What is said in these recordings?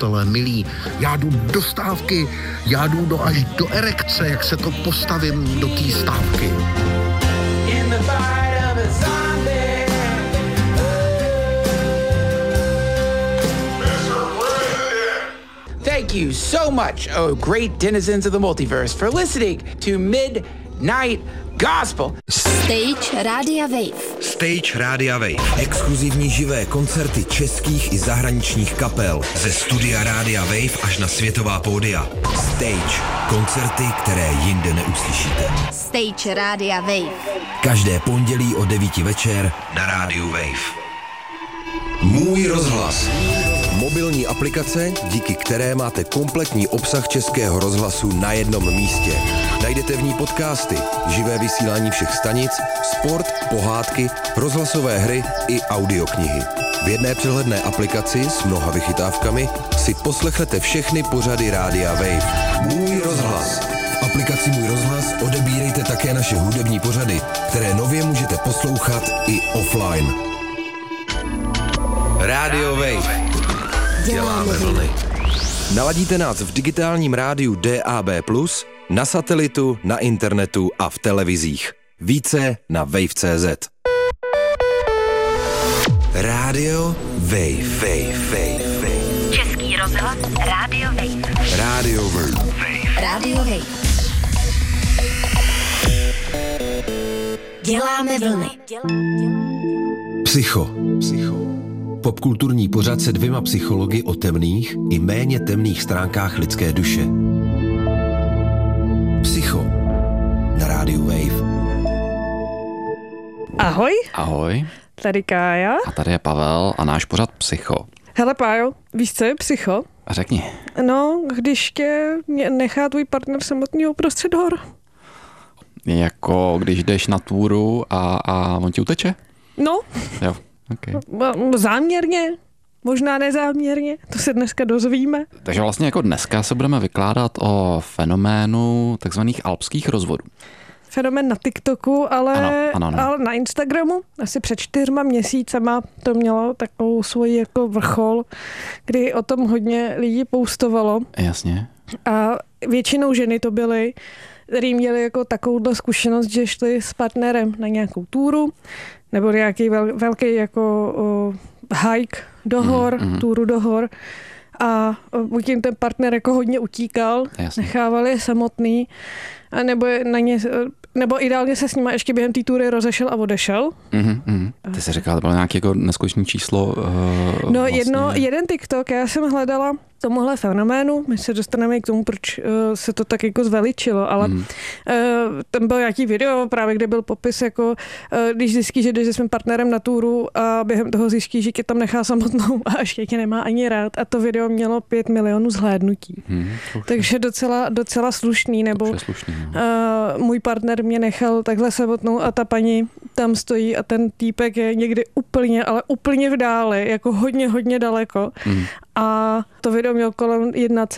přátelé, milí, já jdu do stávky, já jdu až do erekce, jak se to postavím do té stávky. Thank you so much, oh great denizens of the multiverse, for listening to Midnight Gospel. Stage Rádia Wave. Stage Rádia Wave. Exkluzivní živé koncerty českých i zahraničních kapel. Ze studia Rádia Wave až na světová pódia. Stage. Koncerty, které jinde neuslyšíte. Stage Rádia Wave. Každé pondělí o 9 večer na Rádiu Wave. Můj rozhlas. Mobilní aplikace, díky které máte kompletní obsah Českého rozhlasu na jednom místě. Najdete v ní podcasty, živé vysílání všech stanic, sport, pohádky, rozhlasové hry i audioknihy. V jedné přehledné aplikaci s mnoha vychytávkami si poslechnete všechny pořady Rádia Wave. Můj rozhlas. V aplikaci Můj rozhlas odebírejte také naše hudební pořady, které nově můžete poslouchat i offline. Rádio Wave. Děláme vlny. Naladíte nás v digitálním rádiu DAB+, na satelitu, na internetu a v televizích. Více na wave.cz. Rádio Wave. Český rozhlas Rádio Wave. Rádio Wave. Rádio Wave. Děláme vlny. Psycho. Popkulturní pořad se 2 psychologi o temných i méně temných stránkách lidské duše. Psycho na rádiu Wave. Ahoj. Ahoj. Tady Kája. A tady je Pavel a náš pořad Psycho. Hele Pájo, víš, co je psycho? Řekni. No, když tě nechá tvůj partner samotný uprostřed hor. Jako když jdeš na túru a on ti uteče? No. Jo, okay. Záměrně, možná nezáměrně, to se dneska dozvíme. Takže vlastně jako dneska se budeme vykládat o fenoménu takzvaných alpských rozvodů. Fenomén na TikToku, ale na Instagramu asi před 4 měsícema to mělo takovou svoji jako vrchol, kdy o tom hodně lidí postovalo. Jasně. A většinou ženy to byly, který měli jako takovouhle zkušenost, že šli s partnerem na nějakou túru, nebo nějaký velký jako hike do hor, túru do hor. A buď jim ten partner jako hodně utíkal, nechával je samotný, a nebo ideálně se s nima ještě během té túry rozešel a odešel. Ty jsi říkala, to bylo nějaké jako neskutečné číslo. No vlastně. Jeden TikTok, já jsem hledala tomuhle fenoménu, my se dostaneme k tomu, proč se to tak jako zveličilo, ale tam byl nějaký video právě, kde byl popis, jako když zjistí, že jdeš se svým partnerem na túru a během toho zjistí, že tě tam nechá samotnou a ještě tě nemá ani rád, a to video mělo 5 milionů zhlédnutí. Takže docela slušný, nebo můj partner mě nechal takhle samotnou a ta paní tam stojí a ten týpek je někdy úplně v dáli, jako hodně daleko. A to video mělo kolem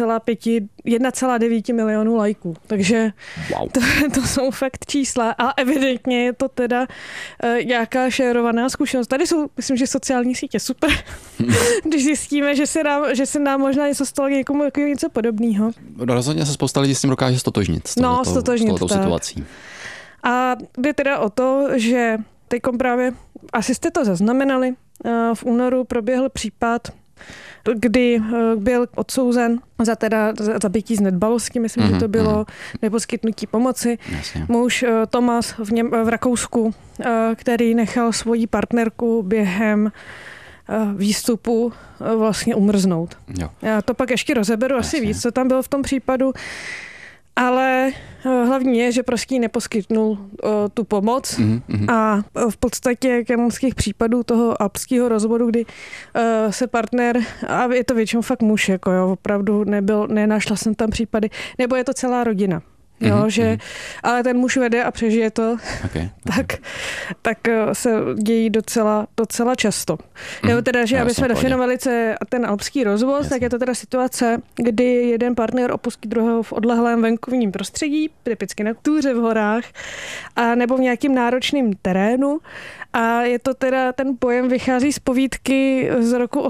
1,9 milionů lajků. Takže to jsou fakt čísla a evidentně je to teda nějaká šerovaná zkušenost. Tady jsou, myslím, že sociální sítě super. Když zjistíme, že se nám možná něco stalo někomu jako něco podobného. Rozhodně se spousta lidí s tím dokáže stotožnit. S touto situací. A jde teda o to, že teďkom právě, asi jste to zaznamenali, v únoru proběhl případ, kdy byl odsouzen za zabití z nedbalosti, myslím, že to bylo neposkytnutí pomoci. Jasně. Muž Tomas v Rakousku, který nechal svoji partnerku během výstupu vlastně umrznout. Jo. Já to pak ještě rozeberu asi víc, co tam bylo v tom případu. Ale hlavní je, že prostě neposkytnul tu pomoc a v podstatě kanonských případů toho alpského rozvodu, kdy se partner, a je to většinou fakt muž, jako jo, opravdu nenašla jsem tam případy, nebo je to celá rodina. Jo, že, ale ten muž vede a přežije to, tak se dějí docela často. Jo, teda, že aby jsme definovali ten alpský rozvoz, tak je to teda situace, kdy jeden partner opustí druhého v odlehlém venkovním prostředí, typicky na túře v horách, a nebo v nějakým náročným terénu. A je to teda, ten pojem vychází z povídky z roku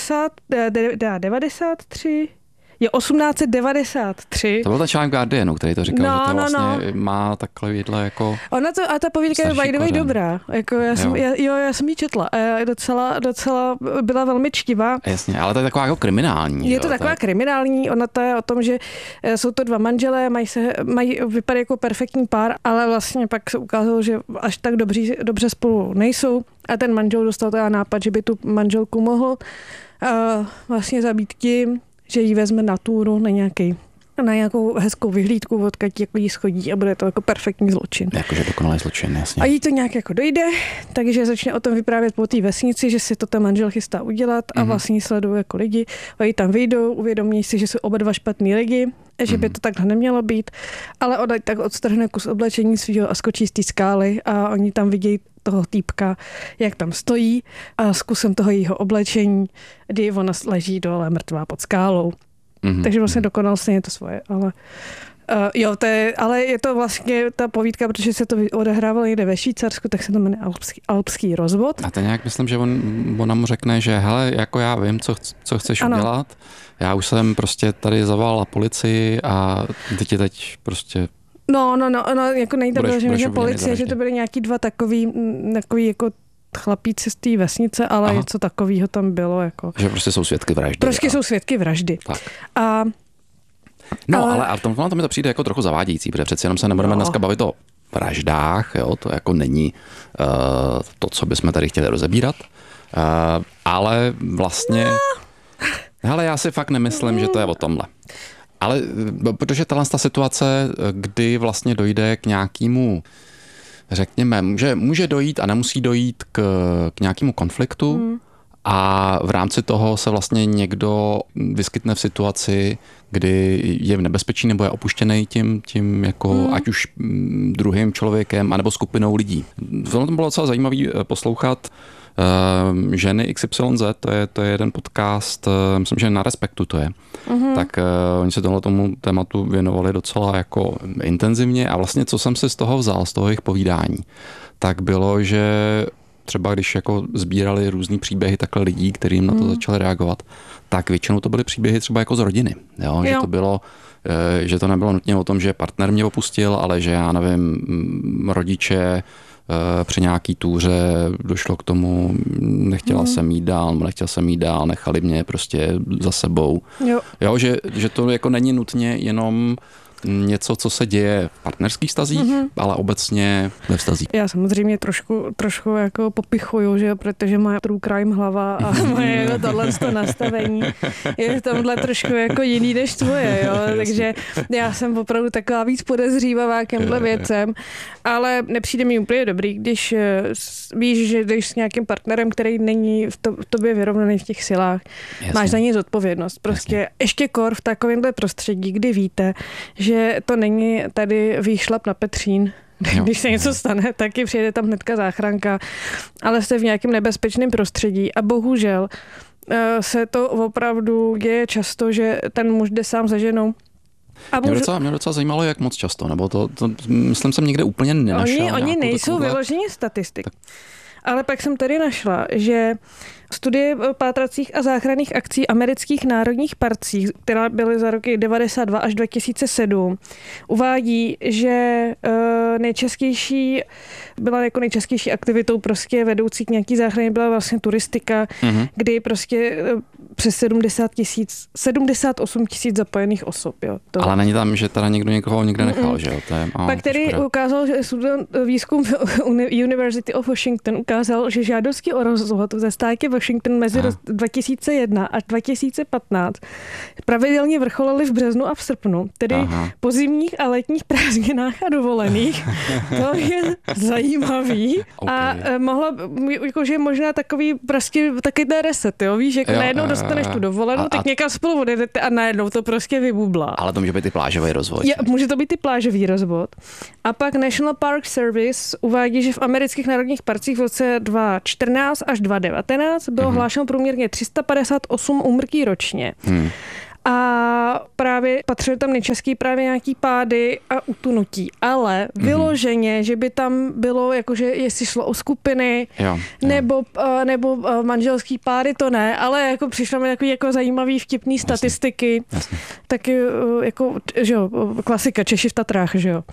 93. Je 1893. To byl ten článek Guardianu, který to říkal, že to vlastně má takovýhle jako... A ta povídka je by the way dobrá. Jako já jsem ji četla. Docela byla velmi čtivá. Jasně, ale to je taková jako kriminální. Je to taková kriminální. Ona to je o tom, že jsou to dva manželé, vypadají jako perfektní pár, ale vlastně pak se ukázalo, že až tak dobře spolu nejsou. A ten manžel dostal teda nápad, že by tu manželku mohl vlastně zabít tím, že ji vezme na túru na nějakou hezkou vyhlídku, odkud jako jí schodí a bude to jako perfektní zločin. Jakože dokonalý zločin, jasně. A jí to nějak jako dojde, takže začne o tom vyprávět po té vesnici, že si to ten manžel chystá udělat a vlastně sledují jako lidi. Oni tam vyjdou, uvědomí si, že jsou oba dva špatný lidi, že by to takhle nemělo být, ale ona tak odstrhne kus oblečení svýho a skočí z té skály a oni tam vidějí toho týpka, jak tam stojí a s kusem toho jejího oblečení, kdy ona leží dole mrtvá pod skálou. Takže vlastně dokonal stejně to svoje, ale ale je to vlastně ta povídka, protože se to odehrávalo někde ve Švýcarsku, tak se to jmenuje Alpský rozvod. A to nějak myslím, že ona mu řekne, že hele, jako já vím, co chceš udělat. Já už jsem prostě tady zavolala policii a ty teď prostě... No, jako nejde bylo, že policie, že to byly nějaký dva takový jako chlapíci z té vesnice, ale něco takového tam bylo. Jako. Že prostě jsou svědky vraždy. Prostě jsou svědky vraždy. Tak. Ale v tomhle to mi to přijde jako trochu zavádějící, protože přeci jenom se nebudeme dneska bavit o vraždách, jo, to jako není to, co bychom tady chtěli rozebírat, ale vlastně, hele, já si fakt nemyslím, že to je o tomhle. Ale protože tahle situace, kdy vlastně dojde k nějakému, řekněme, může dojít a nemusí dojít k nějakému konfliktu a v rámci toho se vlastně někdo vyskytne v situaci, kdy je v nebezpečí nebo je opuštěný tím jako ať už druhým člověkem anebo skupinou lidí. To bylo docela zajímavý poslouchat Ženy XYZ, to je jeden podcast, myslím, že na Respektu to je. Tak oni se tomu tématu věnovali docela jako intenzivně a vlastně co jsem si z toho vzal, z toho jejich povídání, tak bylo, že třeba když jako sbírali různý příběhy takhle lidí, kterým na to začali reagovat, tak většinou to byly příběhy třeba jako z rodiny. Jo? Že to bylo, že to nebylo nutně o tom, že partner mě opustil, ale že já nevím, rodiče při nějaký túře došlo k tomu, nechtěl jsem jít dál, nechali mě prostě za sebou. Jo, že to jako není nutně jenom něco, co se děje v partnerských vztazích, ale obecně ve vztazích. Já samozřejmě trošku jako popichuju, že jo, protože moje true crime hlava a moje jako tohle nastavení je v tomhle trošku jako jiný než tvoje, jo, takže já jsem opravdu taková víc podezřívavá k těmhle věcem, ale nepřijde mi úplně dobrý, když víš, že jdeš s nějakým partnerem, který není v tobě vyrovnaný v těch silách, máš za něj zodpovědnost. Prostě ještě kor v takovémhle prostředí, kdy víte, že to není tady výšlap na Petřín. Když se něco stane, taky přijede tam hnedka záchranka, ale jste v nějakém nebezpečném prostředí a bohužel se to opravdu děje často, že ten muž jde sám za ženou. Mě docela zajímalo, jak moc často, nebo to myslím jsem někde úplně nenašel. Oni nejsou vyložení statistik. Ale pak jsem tady našla, že studie pátracích a záchranných akcí amerických národních parcích, která byly za roky 92 až 2007, uvádí, že byla jako nejčastější aktivitou prostě vedoucí k nějaký záchraně byla vlastně turistika, kdy prostě přes 78 000 zapojených osob. Jo, ale není tam, že teda někdo někoho někde nechal, že jo? Pak tedy ukázal, že výzkum University of Washington ukázal, že žádosti o rozvod ve státě Washington mezi 2001 až 2015 pravidelně vrcholily v březnu a v srpnu, tedy po zimních a letních prázdninách a dovolených. To je zajímavý. Okay. A mohla, jakože možná takový prostě taky ten reset, jo? Víš, jako najednou dostaneš tu dovolenou, tak někam spolu odjedete a najednou to prostě vybublá. Ale to může být i plážový rozvod. Může to být i plážový rozvod. A pak National Park Service uvádí, že v amerických národních parcích v roce 2014 až 2019 bylo hlášeno průměrně 358 úmrtí ročně. A právě patřily tam nejčastěji právě nějaký pády a utunutí. Ale vyloženě, že by tam bylo, jakože jestli šlo o skupiny, nebo manželský pády, to ne, ale jako přišlo mi takový jako zajímavý vtipný statistiky. Jasně. Taky jako, že jo, klasika, Češi v Tatrách, že jo.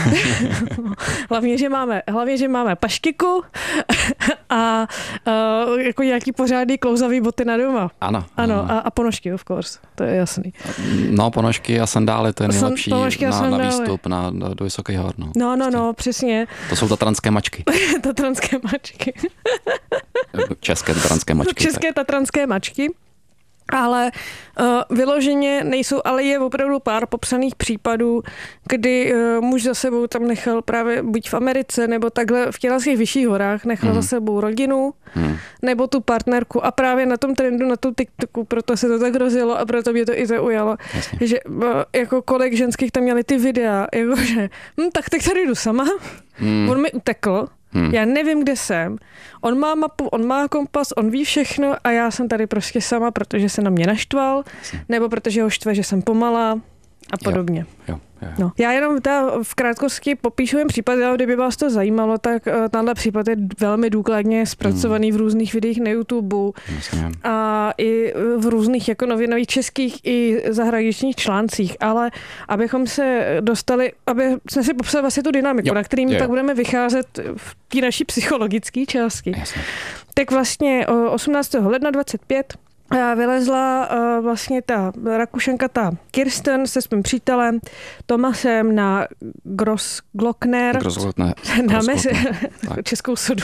hlavně, že máme paštiku a jako nějaký pořádný klouzavý boty na doma. Ano. A ponožky, of course. To je jasný. No, ponožky a sandály, to je nejlepší na výstup do vysokých hor. No, přesně. To jsou tatranské mačky. Tatranské mačky. České tatranské mačky. České tatranské mačky. Ale vyloženě nejsou, ale je opravdu pár popsaných případů, kdy muž za sebou tam nechal právě buď v Americe, nebo takhle v těch vyšších horách nechal za sebou rodinu, nebo tu partnerku a právě na tom trendu, na tom TikToku, proto se to tak rozjelo a proto mě to i zaujalo, že jako kolik ženských tam měli ty videa, jakože, tak teď tady jdu sama, on mi utekl, já nevím, kde jsem. On má mapu, on má kompas, on ví všechno a já jsem tady prostě sama, protože se na mě naštval, nebo protože ho štve, že jsem pomalá a podobně. Jo. No. Já jenom v krátkosti popíšu jen případ, ale kdyby vás to zajímalo, tak tenhle případ je velmi důkladně zpracovaný v různých videích na YouTube a i v různých jako novinových českých i zahraničních článcích, ale abychom se dostali, aby jsme si popsali vlastně tu dynamiku, na kterým tak budeme vycházet v té naší psychologické části. Jasně. Tak vlastně 18. ledna 25 vylezla vlastně ta Rakušanka, ta Kirsten se svým přítelem Tomasem na Grossglockner. Na českou sodu.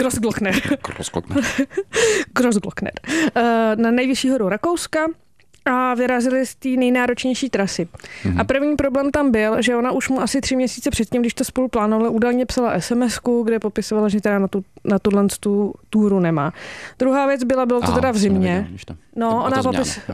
Grossglockner. Na nejvyšší horu Rakouska. A vyrazili z té nejnáročnější trasy. A první problém tam byl, že ona už mu asi 3 měsíce předtím, když to spolu plánovali, údajně psala SMS-ku, kde popisovala, že teda na tuhle túru nemá. Druhá věc bylo to teda v zimě. No, ona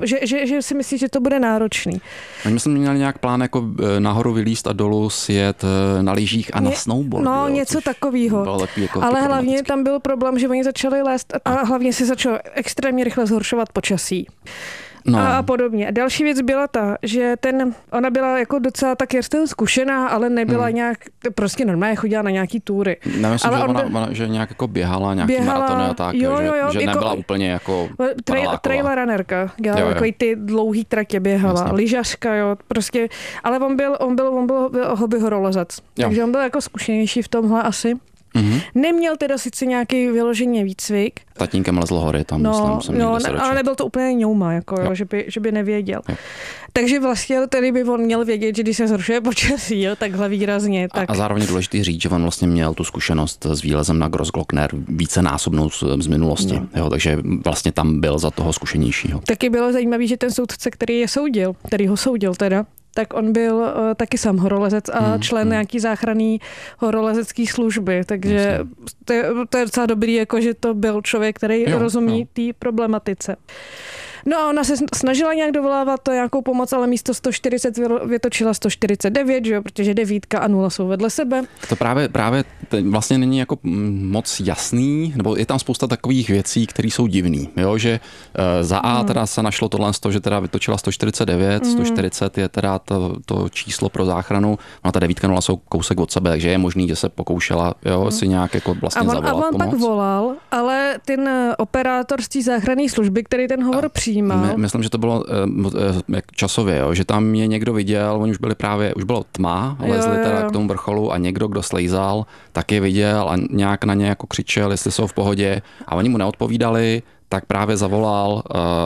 že si myslí, že to bude náročný. Oni myslím, měli nějak plán jako nahoru vylízt a dolů sjet na lyžích a na snowboard. No, něco takového. Jako ale hlavně tam byl problém, že oni začali lézt a hlavně se začalo extrémně rychle zhoršovat počasí. No. A podobně. A další věc byla ta, že ona byla jako docela tak Kirsten zkušená, ale nebyla nějak, prostě normálně chodila na nějaký túry. Nemyslím, že ona že nějak jako běhala nějaký maratony a tak, že nebyla úplně jako trailer runnerka, jako ty dlouhý tratě běhala, lyžařka, prostě, ale on byl hobby horolezec, takže on byl jako zkušenější v tomhle asi. Neměl teda sice nějaký vyloženě výcvik. Tatínkem lezl hory, tam myslím, ale nebyl to úplně ňouma, jako, že by nevěděl. Jo. Takže vlastně tedy by on měl vědět, že když se zhoršuje počasí, takhle výrazně. Tak. A zároveň důležitý říct, že on vlastně měl tu zkušenost s výlezem na Grossglockner vícenásobnou z minulosti. No. Takže vlastně tam byl za toho zkušenějšího. Taky bylo zajímavé, že ten soudce, který ho soudil teda, tak on byl taky sám horolezec a člen nějaký záchranný horolezecký služby, takže to je docela dobrý, jako že to byl člověk, který rozumí té problematice. No a ona se snažila nějak dovolávat to nějakou pomoc, ale místo 140 vytočila 149, že jo, protože 9 a 0 jsou vedle sebe. To právě vlastně není jako moc jasný, nebo je tam spousta takových věcí, které jsou divný, jo, že za A teda se našlo tohle, že teda vytočila 149, 140 je teda to číslo pro záchranu, no ta 9 a 0 jsou kousek od sebe, takže je možný, že se pokoušela, jo, si nějak jako vlastně zavolat pomoc. A on pak volal, ale ten operátor z té záchranné služby, který ten hovor přijímal. Myslím, že to bylo časově, jo, že tam je někdo viděl, oni už bylo tma, lezli teda k tomu vrcholu a někdo, kdo slejzal, tak je viděl a nějak na ně jako křičel, jestli jsou v pohodě a oni mu neodpovídali, tak právě zavolal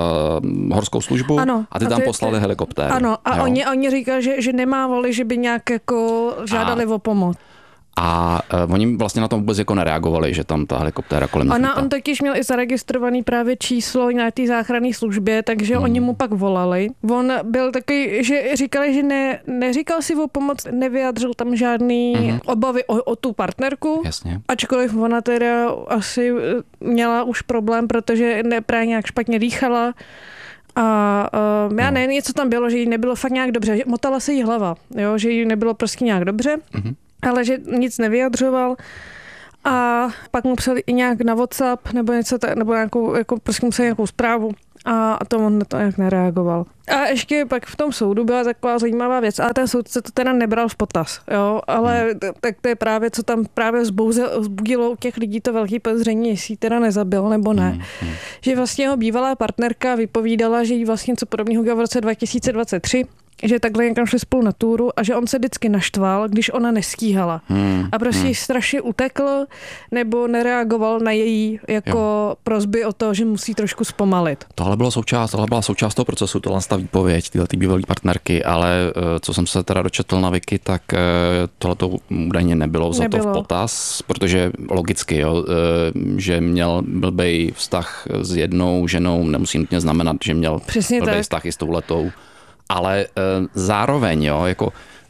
horskou službu a ty tam poslali helikoptéru. Ano, a oni říkali, že nemá voli, že by nějak jako žádali o pomoc. A oni vlastně na tom vůbec jako nereagovali, že tam ta helikoptéra kolem nich lítá. On totiž měl i zaregistrovaný právě číslo na té záchranné službě, takže oni mu pak volali. On byl takový, že říkali, že neříkal si o pomoc, nevyjadřil tam žádný obavy o tu partnerku. Jasně. Ačkoliv ona teda asi měla už problém, protože právě nějak špatně dýchala. A já nevím, něco tam bylo, že jí nebylo fakt nějak dobře. Motala se jí hlava, jo, že jí nebylo prostě nějak dobře. Ale že nic nevyjadřoval a pak mu psali i nějak na WhatsApp nebo něco, nebo nějakou, jako prostě mu psali nějakou zprávu a to on na to nějak nereagoval. A ještě pak v tom soudu byla taková zajímavá věc, ale ten soudce to teda nebral v potaz, jo, ale tak to je právě, co tam právě vzbudilo u těch lidí to velký podezření, jestli ji teda nezabil nebo ne. Že vlastně jeho bývalá partnerka vypovídala, že jí vlastně něco podobného udělal v roce 2023, že takhle někam šli spolu na túru a že on se vždycky naštval, když ona nestíhala. A prostě jí strašně utekl nebo nereagoval na její jako prosby o to, že musí trošku zpomalit. Tohle byla součást toho procesu, tohle ta výpověď, tyhle bývalé partnerky, ale co jsem se teda dočetl na Wiki, tak tohleto údajně nebylo vzato v potaz, protože logicky, jo, že měl blbej vztah s jednou ženou, nemusí nutně znamenat, že měl blbej vztah i s touhletou. Ale zároveň, jo, jako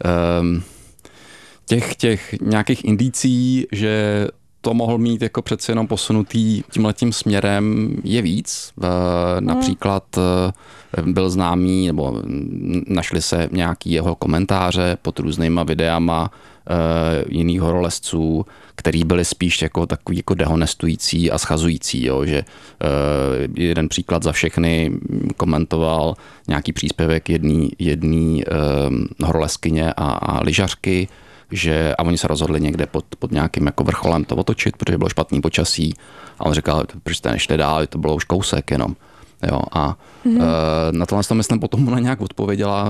těch nějakých indicí, že to mohl mít jako přeci jenom posunutý tímhletím směrem je víc. Například byl známý, nebo našli se nějaký jeho komentáře pod různýma videama jiných horolezců, který byli spíš jako takový jako dehonestující a schazující, jo, že jeden příklad za všechny komentoval nějaký příspěvek jedný horolezkyně a lyžařky, a oni se rozhodli někde pod nějakým jako vrcholem to otočit, protože bylo špatný počasí a on říkal, proč jste nešli dál, to bylo už kousek jenom. Jo, a na tohle to myslím potom ona nějak odpověděla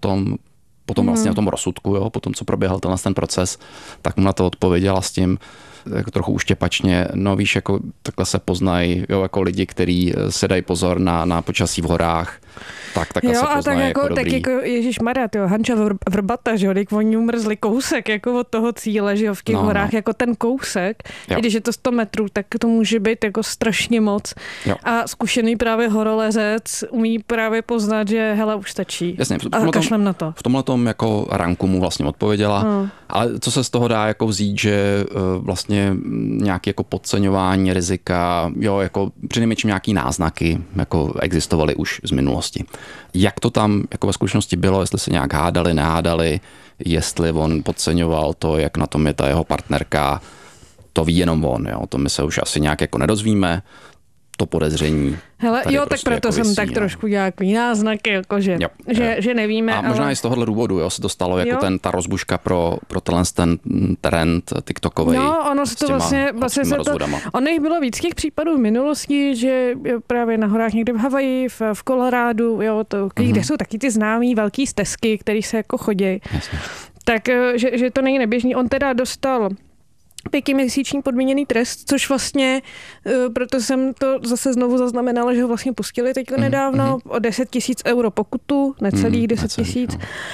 potom vlastně o tom rozsudku, jo, potom co proběhl ten proces, tak mu na to odpověděla s tím jako trochu uštěpačně, no víš, jako takhle se poznají, jo, jako lidi, kteří se dají pozor na počasí v horách, tak takhle se poznají tak jako dobrý. Tak jako ježišmarja, Hanča Vrbata, že jo, když oni umrzli kousek jako od toho cíle, že jo, v těch horách, jako ten kousek, i když je to 100 metrů, tak to může být jako strašně moc. Jo. A zkušený právě horolezec umí právě poznat, že hele, už stačí. Jasně, a kašlem na to. V tomhletom jako ranku mu vlastně odpověděla, ale co se z toho dá jako vzít, že vlastně nějaké jako podceňování rizika, jo, jako přinejmenším nějaký náznaky jako existovaly už z minulosti. Jak to tam jako ve skutečnosti bylo, jestli se nějak hádali, nehádali, jestli on podceňoval to, jak na tom je ta jeho partnerka, to ví jenom on, jo, to my se už asi nějak jako nedozvíme, to podezření. Hele, jo, prostě tak proto jako jsem visí, tak trošku nějaký náznaky, jako že nevíme. A možná i z tohohle důvodu, jo, se to stalo jako ta rozbuška pro ten trend TikTokovej. No, ono se to vlastně se to, ono jich bylo víc těch případů v minulosti, že právě na horách někde v Havaji, v Kolorádu, jo, kde jsou taky ty známý velký stezky, které se jako chodí. Tak, že to není neběžný. On teda dostal 5měsíční podmíněný trest, což vlastně, proto jsem to zase znovu zaznamenala, že ho vlastně pustili teďka nedávno o 10 000 euro pokutu, necelých 10 000.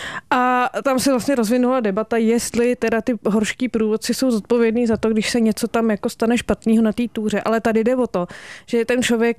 A tam se vlastně rozvinula debata, jestli teda ty horští průvodci jsou zodpovědní za to, když se něco tam jako stane špatného na té túře. Ale tady jde o to, že ten člověk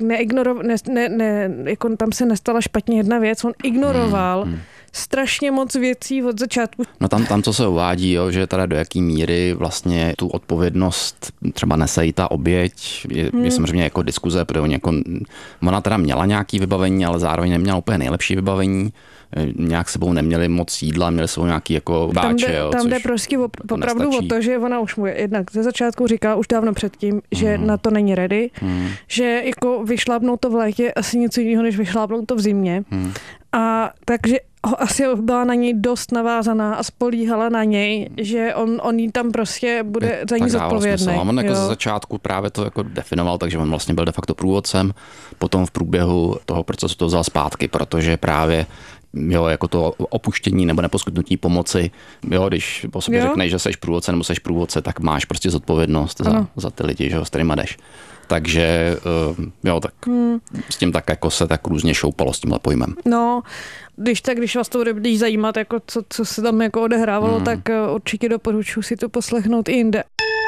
jako tam se nestala špatně jedna věc, on ignoroval strašně moc věcí od začátku. No tam co se uvádí, jo, že teda do jaký míry vlastně tu odpovědnost třeba nese i ta oběť, je samozřejmě jako diskuze, protože ona teda měla nějaký vybavení, ale zároveň neměla úplně nejlepší vybavení, nějak sebou neměli moc jídla, měli sebou nějaký jako báče. Tam jde prostě opravdu o to, že ona už mu jednak ze začátku říkala už dávno předtím, že na to není ready, že jako vyšlápnout to v létě asi něco jiného, než vyšlápnout to v zimě. A takže asi byla na něj dost navázaná a spolíhala na něj, že on jí tam prostě bude za ní zodpovědný. A on jako ze začátku právě to jako definoval, takže on vlastně byl de facto průvodcem, potom v průběhu toho procesu to vzal zpátky, protože právě jo, jako to opuštění nebo neposkytnutí pomoci. Jo, když po sobě řekneš, že seš průvodce nebo seš průvodce, tak máš prostě zodpovědnost za ty lidi, že jo, s kterýma jdeš. Takže jo, tak s tím tak jako se tak různě šoupalo s tímhle pojmem. No, když vás to bude zajímat, jako co se tam jako odehrávalo, tak určitě doporučuji si to poslechnout i jinde.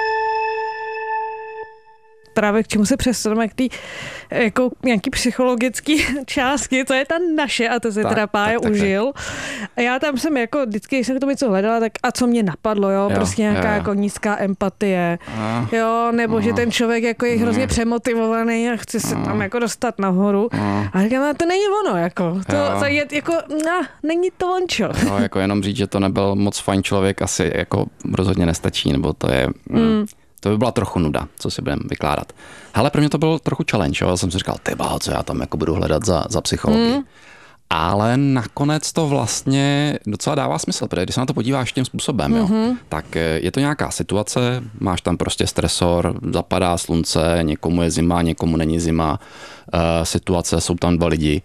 Právě k čemu se přesuneme, k té jako nějaký psychologický částky, to je ta naše a to se teda Pája užil. A já tam jsem jako vždycky, když jsem k tomu něco hledala, tak a co mě napadlo, jo, prostě nějaká jako nízká empatie, jo, nebo že ten člověk jako je hrozně přemotivovaný a chce se tam jako dostat nahoru. A říkám, to není ono, jako, to je jako, není to ončo. No, jako jenom říct, že to nebyl moc fajn člověk, asi jako rozhodně nestačí, nebo to je... To by byla trochu nuda, co si budeme vykládat. Hele, pro mě to byl trochu challenge, jo? Já jsem si říkal, co já tam jako budu hledat za psychologii. Ale nakonec to vlastně docela dává smysl, protože když se na to podíváš tím způsobem, jo, tak je to nějaká situace, máš tam prostě stresor, zapadá slunce, někomu je zima, někomu není zima, situace, jsou tam 2 lidi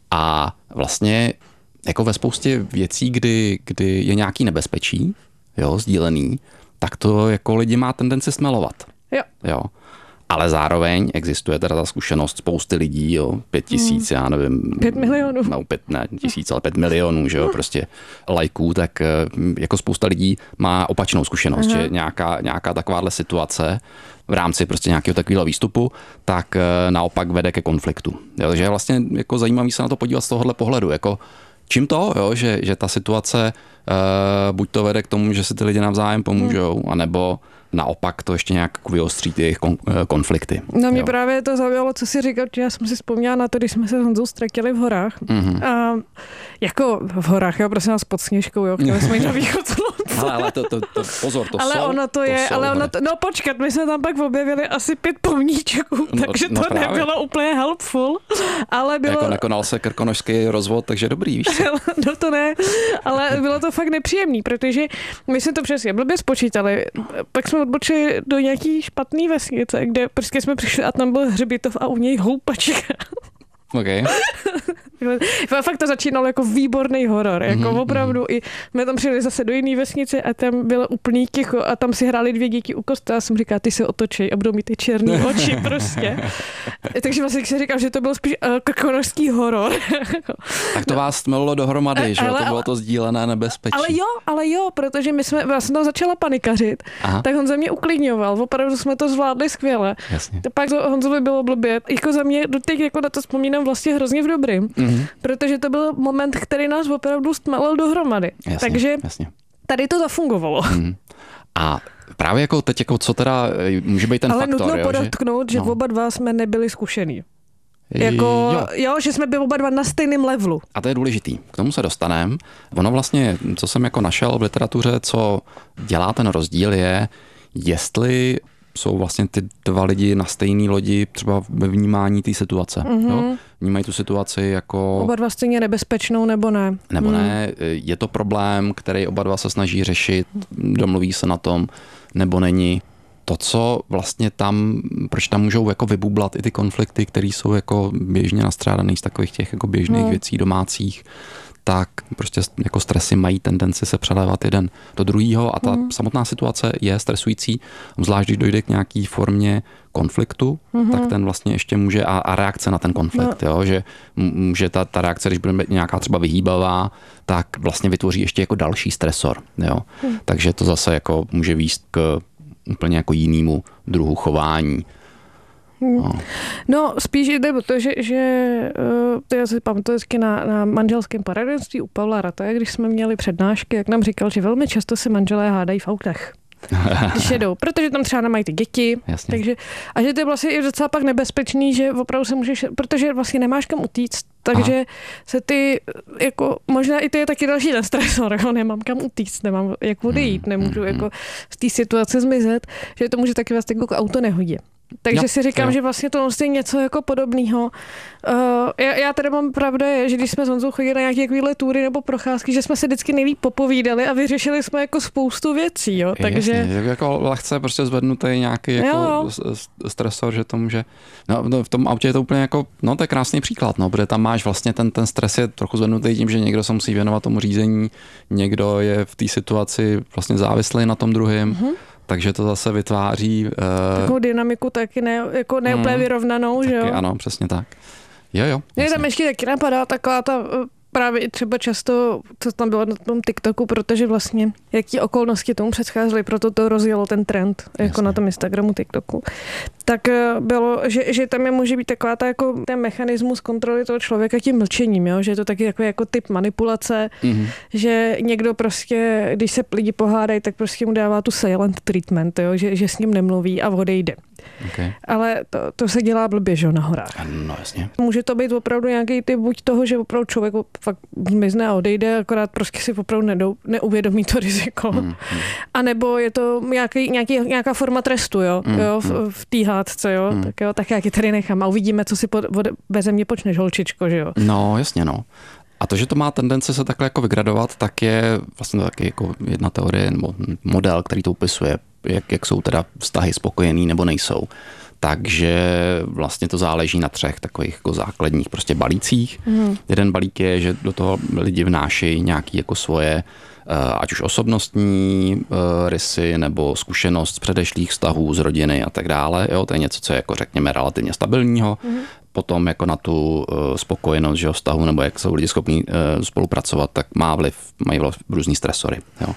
a vlastně jako ve spoustě věcí, kdy je nějaký nebezpečí, jo, sdílený, tak to jako lidi má tendenci stmelovat. Jo. Ale zároveň existuje teda ta zkušenost spousty lidí, jo, 5 000, já nevím. 5 milionů. No, 5 tisíc, ale 5 milionů, že jo, prostě lajků, tak jako spousta lidí má opačnou zkušenost, že nějaká takováhle situace v rámci prostě nějakého takového výstupu, tak naopak vede ke konfliktu. Jo, takže je vlastně jako zajímavý se na to podívat z tohohle pohledu, jako čím to, jo, že ta situace buď to vede k tomu, že si ty lidi navzájem pomůžou, anebo naopak to ještě nějak vyostří ty jejich konflikty. No mě právě to zaujalo, co si říkal, že já jsem si vzpomněla na to, když jsme se s Honzou ztratili v horách. A jako v horách, jo, prosím nás pod Sněžkou, jo, chtěli jsme jít na východ slunce. Ale to pozor, to ale jsou. Ono to je, ale ono to, no počkat, my jsme tam pak objevili asi 5 pomníčků, takže to nebylo úplně helpful, ale bylo... Jako nekonal se krkonošský rozvod, takže dobrý, víš co? No to ne, ale bylo to fakt nepříjemný, protože my jsme to přesně blbě spočítali, pak jsme odbočili do nějaký špatný vesnice, kde prostě jsme přišli a tam byl hřbitov a u něj houpačka. Okay. Fakt to začínalo jako výborný horor, jako opravdu i jsme tam přijeli zase do jiné vesnice a tam bylo úplný ticho a tam si hráli 2 děti u kostela a jsem říkala, ty se otočej a budou mít ty černý oči prostě. Takže vlastně si říkal, že to byl spíš krkonošský horor. Tak to vás stmelilo dohromady, že to bylo to sdílené nebezpečí. Ale jo, protože my jsme vlastně začala panikařit, tak Honza mě uklidňoval, opravdu jsme to zvládli skvěle. Jasně. Pak Honzovi bylo blbě, jako za mě doteď jako na to vzpomínám vlastně hrozně v dobrým, protože to byl moment, který nás opravdu stmelil dohromady. Jasně, takže jasně. Tady to zafungovalo. A právě jako teď, jako co teda může být ten ale faktor. Ale nutno podotknout, že oba dva jsme nebyli zkušený. Jako, jo, že jsme byli oba dva na stejném levelu. A to je důležitý. K tomu se dostaneme. Ono vlastně, co jsem jako našel v literatuře, co dělá ten rozdíl je, jestli jsou vlastně ty 2 lidi na stejné lodi třeba ve vnímání té situace. Jo? Vnímají tu situaci jako... Oba dva stejně nebezpečnou, nebo ne? Nebo ne. Je to problém, který oba dva se snaží řešit, domluví se na tom, nebo není. To, co vlastně tam, proč tam můžou jako vybublat i ty konflikty, které jsou jako běžně nastřádané z takových těch jako běžných věcí domácích, tak prostě jako stresy mají tendenci se přelévat jeden do druhého a ta samotná situace je stresující, zvlášť když dojde k nějaký formě konfliktu, tak ten vlastně ještě může a reakce na ten konflikt, jo, že může ta reakce, když bude nějaká třeba vyhýbavá, tak vlastně vytvoří ještě jako další stresor, jo. Takže to zase jako může vést k úplně jako jinému druhu chování. No, spíš jde o to, že to já si pamatuju na manželském poradenství u Pavla Rataje, když jsme měli přednášky, jak nám říkal, že velmi často se manželé hádají v autech. Když jedou, protože tam třeba nemají ty děti, takže, a že to je vlastně i docela pak nebezpečný, že opravdu se můžeš, protože vlastně nemáš kam utíct, takže se ty, jako možná i to je taky další ten stresor, jako nemám kam utíct, nemám jak odejít, nemůžu jako z té situace zmizet, že to může taky vlastně jako k autonehodě. Takže si říkám, že vlastně to je něco jako podobného. Já tady mám pravda je, že když jsme s Honzou chodili na nějaké takovéhle túry nebo procházky, že jsme se vždycky nejlíp popovídali a vyřešili jsme jako spoustu věcí, jo. Takže jasně, jako lehce prostě zvednutý nějaký jako stresor, že to může. No, v tom autě je to úplně jako, no to je krásný příklad, no, protože tam máš vlastně ten stres je trochu zvednutý tím, že někdo se musí věnovat tomu řízení, někdo je v té situaci vlastně závislý na tom druhém. Takže to zase vytváří takovou dynamiku taky ne úplně vyrovnanou, že jo? Ano, přesně tak. Jo. Mě tam ještě taky napadá taková ta právě i třeba často, co tam bylo na tom TikToku, protože vlastně jaký okolnosti tomu předcházely, proto to rozjelo ten trend, jako na tom Instagramu, TikToku. Tak bylo, že tam může být taková ta, jako ten mechanismus kontroly toho člověka tím mlčením, jo? Že je to taky jako typ manipulace, že někdo prostě, když se lidi pohádají, tak prostě mu dává tu silent treatment, jo? Že s ním nemluví a odejde. Okay. Ale to se dělá blbě, že na horách. No jasně. Může to být opravdu nějaký typ buď toho, že opravdu člověk fakt zmizne a odejde, akorát prostě si opravdu neuvědomí to riziko. A nebo je to nějaká forma trestu, jo, v té hádce, jo. Tak já ti tady nechám a uvidíme, co si beze mě počneš, holčičko, že jo. No, jasně, no. A to, že to má tendence se takhle jako vygradovat, tak je vlastně taky jako jedna teorie nebo model, který to upisuje, jak jsou teda vztahy spokojený nebo nejsou. Takže vlastně to záleží na 3 takových jako základních prostě balících. Jeden balík je, že do toho lidi vnášejí nějaké jako svoje ať už osobnostní rysy nebo zkušenost z předešlých vztahů z rodiny a tak dále. Jo, to je něco, co je jako řekněme relativně stabilního. Potom jako na tu spokojenost, že vztahu nebo jak jsou lidi schopní spolupracovat, tak mají vliv různý stresory. Jo.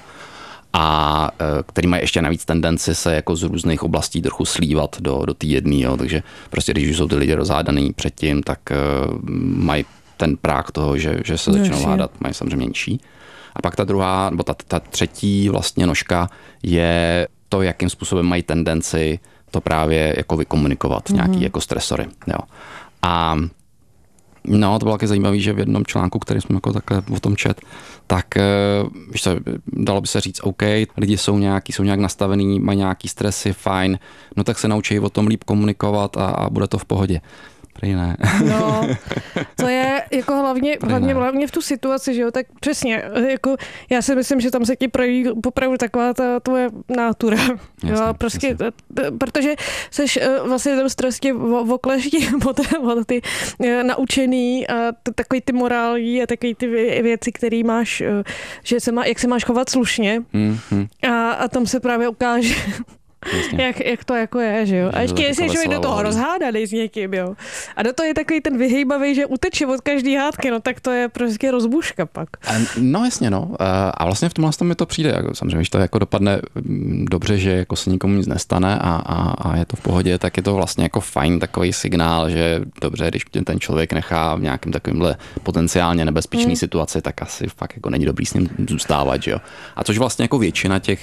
A který mají ještě navíc tendenci se jako z různých oblastí trochu slívat do té jedné, jo. Takže prostě když jsou ty lidi rozhádaný předtím, tak mají ten práh toho, že se začnou hádat, mají samozřejmě menší. A pak ta druhá, nebo ta třetí vlastně nožka je to, jakým způsobem mají tendenci to právě jako vykomunikovat, nějaký jako stresory. Jo. A no, to bylo taky zajímavé, že v jednom článku, který jsme jako takhle o tom čet, tak víš co, dalo by se říct, OK, lidi jsou nějak nastavený, mají nějaký stresy, fajn, no tak se naučí o tom líp komunikovat a bude to v pohodě. Prý ne. No, to je jako hlavně v tu situaci, že jo, tak přesně, jako já si myslím, že tam se ti projeví opravdu taková ta tvoje nátura. Jasně, jo, prostě, protože seš vlastně ten stres tě oklešti od ty naučený a takový ty morální a takový ty věci, které máš, že jak se máš chovat slušně a tam se právě ukáže, jak to jako je, že jo. A ještě jestli člověk do toho rozhádaný s někým, jo. A do toho je takový ten vyhejbavý, že uteče od každý hádky, no tak to je prostě rozbuška pak. No jasně, no. A vlastně v tomhle mi to přijde, jako, samozřejmě, když to jako dopadne dobře, že jako se nikomu nic nestane a je to v pohodě, tak je to vlastně jako fajn takový signál, že dobře, když ten člověk nechá v nějakém takovémhle potenciálně nebezpečný situaci, tak asi fakt jako není dobrý s ním zůstávat, že jo. A což vlastně jako většina těch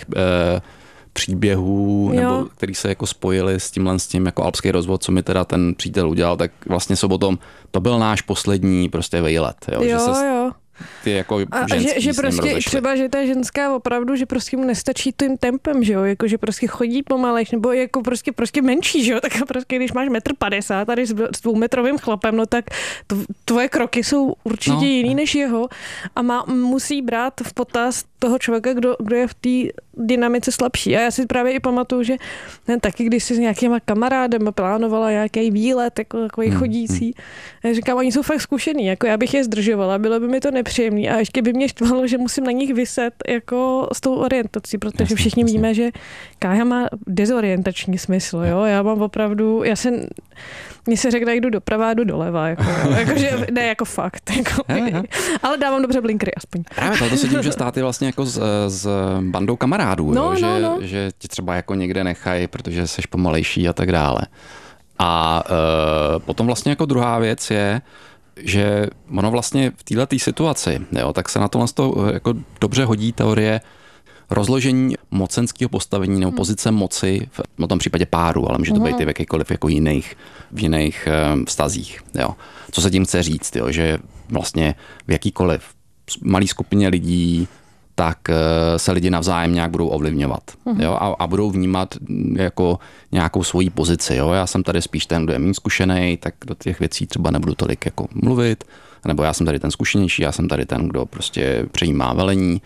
příběhů, nebo který se jako spojili s tím jako alpský rozvod, co mi teda ten přítel udělal, tak vlastně jsou potom, to byl náš poslední prostě vejlet. Jo, že se ty jako ženský že s ním prostě rozešli. Třeba, že ta ženská opravdu, že prostě mu nestačí tím tempem, že jo, jako že prostě chodí pomalejš, nebo jako prostě menší, že jo, tak prostě když máš 1,50 m tady s 2metrovým chlapem, no tak tvoje kroky jsou určitě jiný než jeho a musí brát v potaz toho člověka, kdo je v té dynamice slabší. A já si právě i pamatuju, že taky když si s nějakýma kamarádem plánovala nějaký výlet, jako takový chodící, já říkám, oni jsou fakt zkušený, jako já bych je zdržovala, bylo by mi to nepříjemný a ještě by mě štvalo, že musím na nich vyset jako s tou orientací, protože všichni víme, že Kája má dezorientační smysl, jo, já mám opravdu, mně se řekne, jdu doprava, jdu doleva, jakože ne jako fakt, jako, ale dávám dobře blinkry aspoň. Právě to se tím může stát i vlastně jako s bandou kamarádů, že ti třeba jako někde nechají, protože jsi pomalejší a tak dále. A potom vlastně jako druhá věc je, že ono vlastně v této situaci, jo, tak se na tohle jako dobře hodí teorie rozložení mocenského postavení nebo pozice moci v tom případě páru, ale může to být i v jakýkoliv jako v jiných vztazích. Jo. Co se tím chce říct, jo, že vlastně v jakýkoliv malý skupině lidí tak se lidi navzájem nějak budou ovlivňovat. Jo? A budou vnímat jako nějakou svoji pozici. Jo? Já jsem tady spíš ten, kdo je méně zkušený, tak do těch věcí třeba nebudu tolik jako mluvit, nebo já jsem tady ten zkušenější, já jsem tady ten, kdo prostě přejímá velení,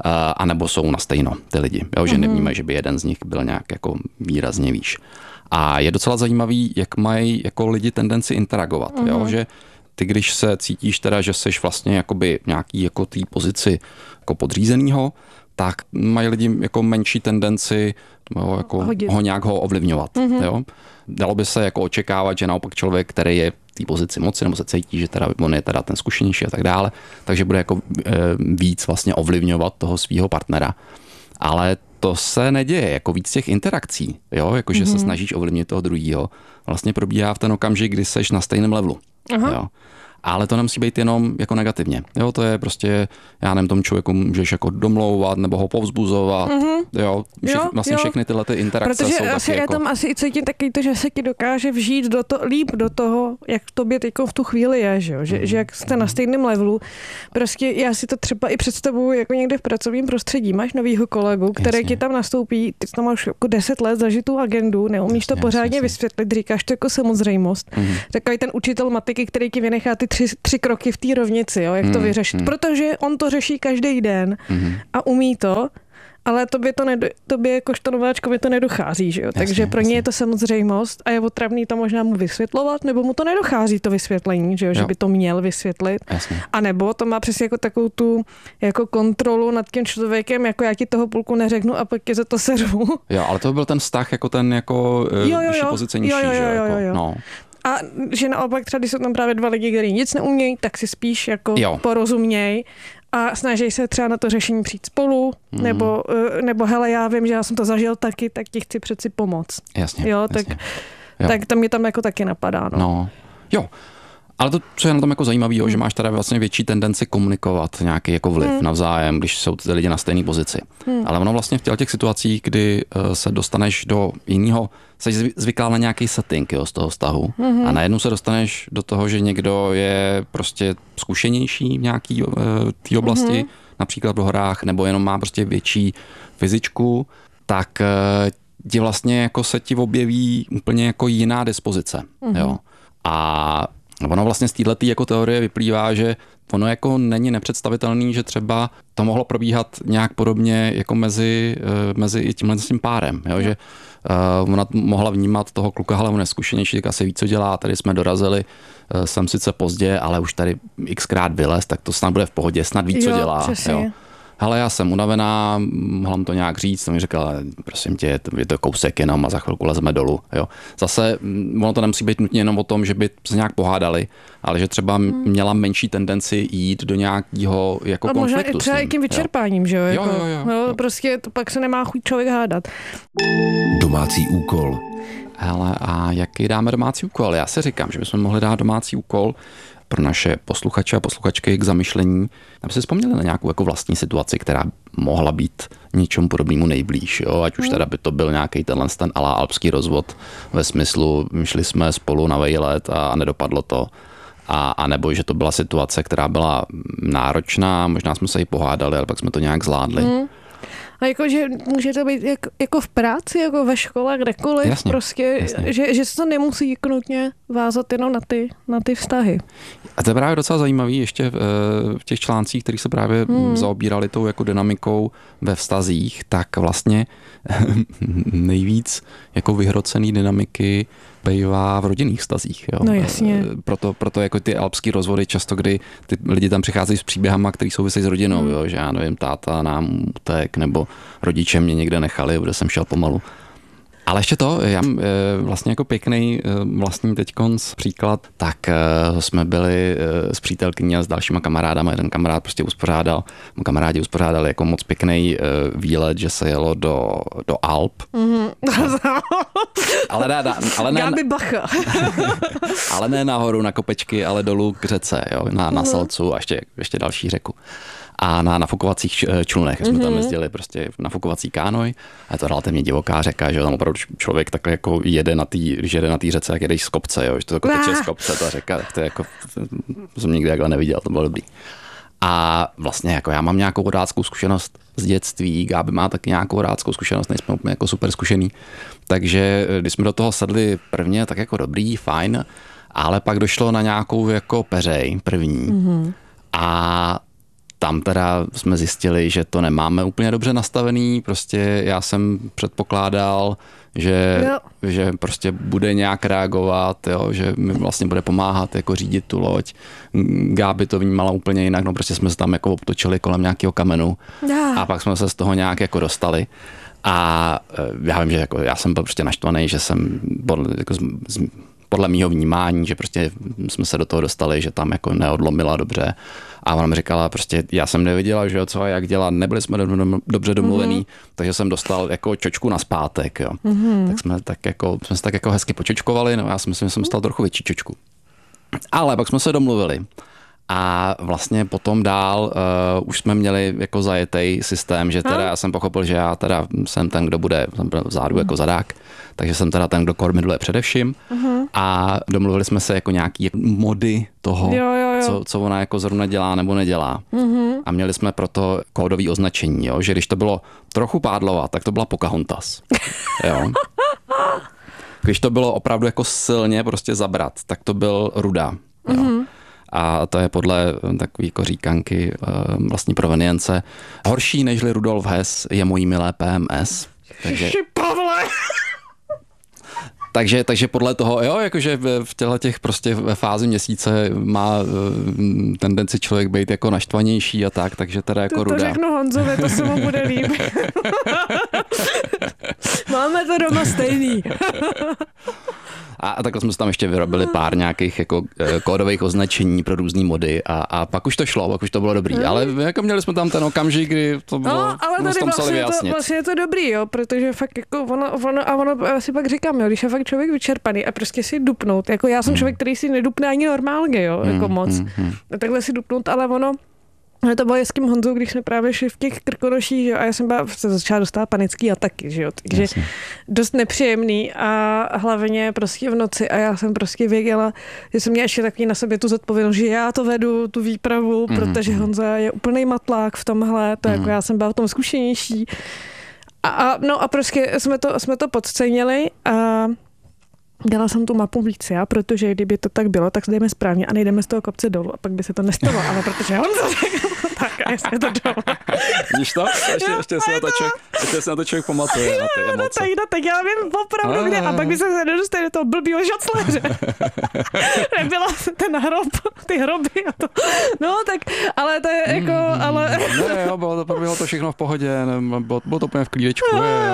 a nebo jsou na stejno ty lidi, jo? Že nevnímají, že by jeden z nich byl nějak jako výrazně výš. A je docela zajímavý, jak mají jako lidi tendenci interagovat, jo? Že ty, když se cítíš teda, že jsi vlastně jakoby nějaký jako té pozici jako podřízenýho, tak mají lidi jako menší tendenci jako ho ovlivňovat. Jo? Dalo by se jako očekávat, že naopak člověk, který je v té pozici moci, nebo se cítí, že teda on je teda ten zkušenější a tak dále, takže bude jako víc vlastně ovlivňovat toho svého partnera. Ale to se neděje, jako víc těch interakcí, jo? Jako že se snažíš ovlivnit toho druhého. Vlastně probíhá v ten okamžik, kdy seš na stejném levelu. Jo? Ale to nemusí být jenom jako negativně. Jo, to je prostě, já nevím, tomu člověku můžeš jako domlouvat nebo ho povzbuzovat. Jo, vlastně všechny tyhle ty interakce protože jsou taky asi jako... Protože tam asi i cítím taky to, že se ti dokáže vžít líp do toho, jak tobě teď v tu chvíli je, že jak jste na stejném levelu. Prostě já si to třeba i představuji jako někde v pracovním prostředí. Máš novýho kolegu, který ti tam nastoupí, ty tam máš jako 10 let zažitou agendu, neumíš to pořádně vysvětlit, říkáš to jako samozřejmost. Takový ten učitel matiky, který ti vynechá ty tři kroky v té rovnici, jo, jak to vyřešit. Protože on to řeší každý den a umí to, ale tobě jakožto nováčkovi to nedochází, že jo? Takže pro ně je to samozřejmost a je otravný to možná mu vysvětlovat, nebo mu to nedochází to vysvětlení, že jo? Že by to měl vysvětlit. A nebo to má přesně jako takovou tu jako kontrolu nad tím člověkem, jako já ti toho půlku neřeknu a pak je za to seru. Jo, ale to byl ten vztah jako ten jako vyšší pozice nižší, že jo? No. A že naopak třeba, když jsou tam právě dva lidi, kteří nic neumějí, tak si spíš jako porozuměj a snaží se třeba na to řešení přijít spolu, nebo hele, já vím, že já jsem to zažil taky, tak ti chci přeci pomoct. Jasně. Jo, tak to mě tam jako taky napadá. No. Jo. Ale to, co je na tom jako zajímavé, že máš teda vlastně větší tendenci komunikovat nějaký jako vliv navzájem, když jsou ty lidi na stejné pozici. Ale ono vlastně v těch situacích, kdy se dostaneš do jiného, jsi zvyklá na nějaký setting, jo, z toho vztahu a najednou se dostaneš do toho, že někdo je prostě zkušenější v nějaký té oblasti, například v horách, nebo jenom má prostě větší fyzičku, tak ti vlastně jako se ti objeví úplně jako jiná dispozice. Jo. A ono vlastně z této jako teorie vyplývá, že ono jako není nepředstavitelný, že třeba to mohlo probíhat nějak podobně jako mezi i tímhle tím párem. Jo? Že ona mohla vnímat toho kluka, ale on je zkušenější, tak asi ví, co dělá. Tady jsme dorazili, jsem sice pozdě, ale už tady xkrát vylez, tak to snad bude v pohodě, snad ví, co dělá. Jo? Hele, já jsem unavená, mohla mu to nějak říct, to mi řekla, prosím tě, je to kousek jenom a za chvilku lezeme dolů. Jo. Zase ono to nemusí být nutně jenom o tom, že by se nějak pohádali, ale že třeba měla menší tendenci jít do nějakého jako konfliktu. A možná třeba i tím vyčerpáním, že jo? Jo. Prostě to pak se nemá chuť člověk hádat. Domácí úkol. Hele, a jaký dáme domácí úkol? Já si říkám, že bychom mohli dát domácí úkol pro naše posluchače a posluchačky k zamyšlení, aby si vzpomněli na nějakou jako vlastní situaci, která mohla být něčemu podobnému nejblíž. Jo? Ať už teda by to byl nějaký ten alpský rozvod ve smyslu, šli jsme spolu na vejlet a nedopadlo to. A nebo že to byla situace, která byla náročná, možná jsme se jí pohádali, ale pak jsme to nějak zvládli. A jako, že může to být jako v práci, jako ve škole, kdekoliv, jasně, prostě, jasně. Že se to nemusí nutně vázat jenom na ty vztahy. A to je právě docela zajímavý ještě v těch článcích, který se právě zaobírali tou jako dynamikou ve vztazích, tak vlastně nejvíc jako vyhrocený dynamiky bývá v rodinných vztazích. Jo. No jasně. Proto jako ty alpský rozvody často, kdy ty lidi tam přicházejí s příběhama, který souvisejí s rodinou, jo, že já nevím, táta nám utek, nebo rodiče mě někde nechali, kde jsem šel pomalu. Ale ještě to, já vlastně jako pěkný vlastní teďkonc příklad, tak jsme byli s přítelkyní a s dalšíma kamarádama, jeden kamarád prostě kamarádi uspořádali jako moc pěkný výlet, že se jelo do Alp. Ale ne, Gáby Bacha. ale ne nahoru na kopečky, ale dolů k řece, jo, na Salcu a ještě další řeku. A na nafukovacích člunech jsme tam jezdili prostě nafukovací kánoj a je to relativně divoká řeka, že tam opravdu člověk takhle jako když jede na té řece, jak jedeš z kopce, jo, že to jako teče z kopce ta řeka, tak to je jako, jsem nikdy takhle neviděl, to bylo dobrý. A vlastně jako já mám nějakou vodáckou zkušenost z dětství, Gáby má taky nějakou vodáckou zkušenost, nejsme úplně jako super zkušený. Takže když jsme do toho sedli prvně, tak jako dobrý, fajn, ale pak došlo na nějakou jako peřej první a tam teda jsme zjistili, že to nemáme úplně dobře nastavený, prostě já jsem předpokládal, že prostě bude nějak reagovat, jo, že mi vlastně bude pomáhat jako řídit tu loď. Gáby to vnímala úplně jinak, no prostě jsme se tam jako obtočili kolem nějakého kamenu a pak jsme se z toho nějak jako dostali. A já vím, že jako já jsem byl prostě naštvaný, že jsem podle mýho vnímání, že prostě jsme se do toho dostali, že tam jako neodlomila dobře. A ona mi říkala, prostě já jsem nevěděla, že co a jak dělat, nebyli jsme dobře domluvený, takže jsem dostal jako čočku nazpátek, jo. Tak jsme se tak jako hezky počočkovali, no já si myslím, že jsem dostal trochu větší čočku. Ale pak jsme se domluvili. A vlastně potom dál už jsme měli jako zajetej systém, že teda já jsem pochopil, že já teda jsem ten, kdo bude vzadu jako zadák, takže jsem teda ten, kdo kormidluje především a domluvili jsme se jako nějaký mody toho, co ona jako zrovna dělá nebo nedělá. A měli jsme proto kódový označení, jo? Že když to bylo trochu pádlova, tak to byla Pocahontas. Jo? Když to bylo opravdu jako silně prostě zabrat, tak to byl Ruda. Jo? A to je podle takové jako říkanky vlastní provenience. Horší nežli Rudolf Hess je mojí milé PMS. Takže podle toho, jo, jakože v těch prostě ve fázi měsíce má tendenci člověk být jako naštvanější a tak, takže teda jako Ruda. To řeknu Honzovi, to se mu bude líbit. Máme to doma stejný. A takhle jsme tam ještě vyrobili pár nějakých jako kódových označení pro různý mody a pak už to šlo, pak už to bylo dobrý. Ale jako měli jsme tam ten okamžik, kdy to bylo, ale tady vlastně je to dobrý, jo, protože fakt jako ono si pak říkám, jo, když je fakt člověk vyčerpaný a prostě si dupnout, jako já jsem člověk, který si nedupne ani normálně, jo, jako moc. Takhle si dupnout, ale ono to bylo s tím Honzou, když jsme právě šli v těch krkonoších, že? A já jsem se začala dostávat panický ataky, že jo? Takže dost nepříjemný a hlavně prostě v noci a já jsem prostě věděla, že jsem měla ještě takový na sobě tu zodpovědnost, že já to vedu, tu výpravu, protože Honza je úplnej matlák v tomhle, to jako já jsem byla v tom zkušenější. No a prostě jsme to podcenili a dala jsem tu mapu víc já, protože kdyby to tak bylo, tak jdeme správně a nejdeme z toho kopce dolů a pak by se to nestalo, ale protože on to řekl, tak a jsme to dolů. Víš to? Ještě se na to člověk pamatuje, na ty emoce. Tak já vím opravdu kde a pak by se nedostal do toho blbýho žacléře. Nebyla ten hrob, ty hroby a to. No tak, ale to je jako, ale... Ne, jo, bylo to všechno v pohodě, bylo to úplně v klídečku.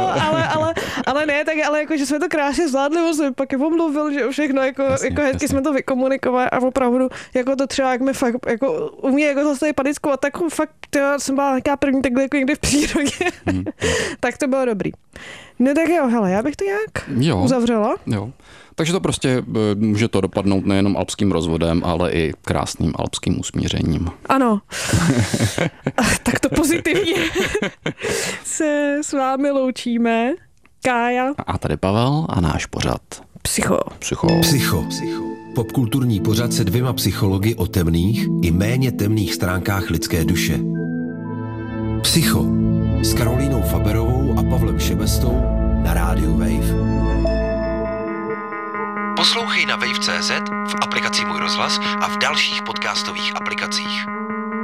Ale ne, tak ale jako, že jsme to krásně zvládli, jsem pak je omluvil, že všechno jako hezky jsme to vykomunikovali a opravdu jako to třeba jak mi fakt jako umí jako zase panickou ataku, fakt já jsem byla nějaká první takhle jako někde v přírodě. Tak to bylo dobrý. No tak jo, hele, já bych to nějak uzavřela. Jo. Takže to prostě může to dopadnout nejenom alpským rozvodem, ale i krásným alpským usmířením. Ano. Tak to pozitivně se s vámi loučíme. Kája. A tady Pavel a náš pořad. Psycho. Popkulturní pořad se 2 psychologi o temných i méně temných stránkách lidské duše. Psycho s Karolínou Faberovou a Pavlem Šebestou na rádiu Wave. Poslouchej na wave.cz, v aplikaci Můj rozhlas a v dalších podcastových aplikacích.